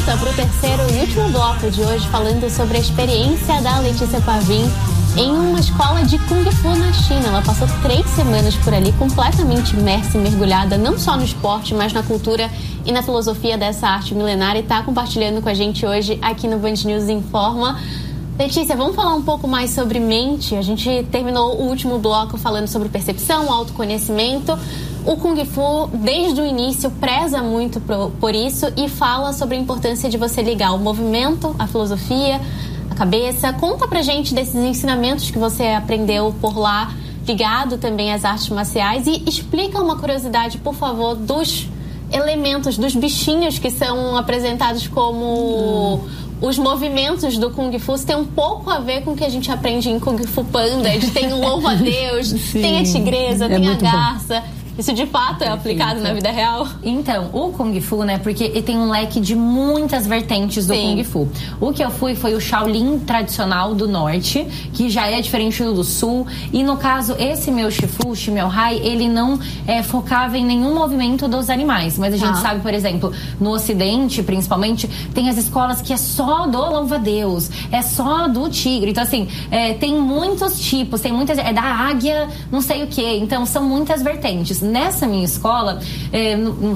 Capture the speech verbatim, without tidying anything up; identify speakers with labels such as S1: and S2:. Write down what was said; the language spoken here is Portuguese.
S1: volta para o terceiro e último bloco de hoje, falando sobre a experiência da Letícia Pavin em uma escola de Kung Fu na China. Ela passou três semanas por ali, completamente imersa e mergulhada, não só no esporte, mas na cultura e na filosofia dessa arte milenária, e está compartilhando com a gente hoje aqui no Band News Informa. Letícia, vamos falar um pouco mais sobre mente. A gente terminou o último bloco falando sobre percepção, autoconhecimento. O Kung Fu, desde o início, preza muito por, por isso e fala sobre a importância de você ligar o movimento, a filosofia, a cabeça. Conta pra gente desses ensinamentos que você aprendeu por lá, ligado também às artes marciais, e explica uma curiosidade, por favor, dos elementos, dos bichinhos que são apresentados como... Hum. Os movimentos do Kung Fu têm um pouco a ver com o que a gente aprende em Kung Fu Panda. Tem o louva-a-Deus, tem a tigresa, é tem a garça. Bom. Isso de fato é aplicado na vida real?
S2: Então, o Kung Fu, né, porque ele tem um leque de muitas vertentes do Sim. Kung Fu. O que eu fui foi o Shaolin tradicional do norte, que já é diferente do do sul. E no caso, esse meu Shifu, Shimel Hai, ele não é, focava em nenhum movimento dos animais. Mas a gente ah. sabe, por exemplo, no ocidente, principalmente, tem as escolas que é só do louva-a-Deus, é só do tigre. Então, assim, é, tem muitos tipos, tem muitas... É da águia, não sei o quê. Então, são muitas vertentes. Nessa minha escola, é, não,